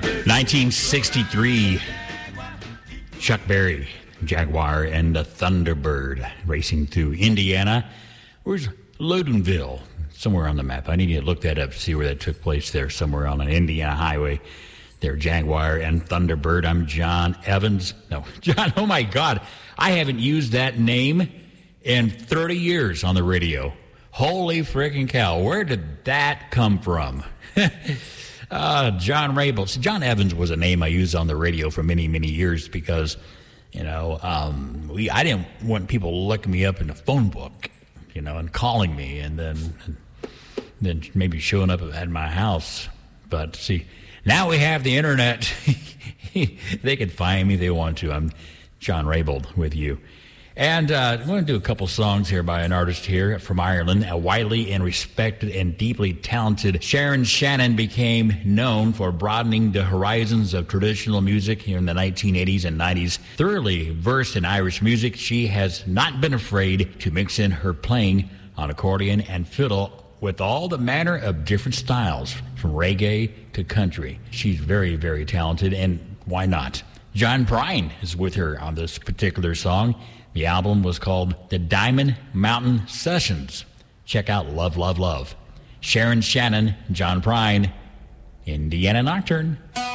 1963, Chuck Berry, Jaguar, and the Thunderbird racing through Indiana. Where's Loudonville? Somewhere on the map. I need to look that up, see where that took place there, somewhere on an Indiana highway. There, Jaguar and Thunderbird. I'm John Evans. No, John, oh my God. I haven't used that name in 30 years on the radio. Holy freaking cow. Where did that come from? John Rabel. See, John Evans was a name I used on the radio for many, many years because, I didn't want people looking me up in the phone book, and calling me and then maybe showing up at my house. But see, now we have the internet. They can find me if they want to. I'm John Rabel with you. And I'm going to do a couple songs here by an artist here from Ireland. A widely and respected and deeply talented Sharon Shannon became known for broadening the horizons of traditional music here in the 1980s and 90s. Thoroughly versed in Irish music, she has not been afraid to mix in her playing on accordion and fiddle with all the manner of different styles, from reggae to country. She's very, very talented, and why not? John Prine is with her on this particular song. The album was called The Diamond Mountain Sessions. Check out Love, Love, Love. Sharon Shannon, John Prine, Indiana Nocturne.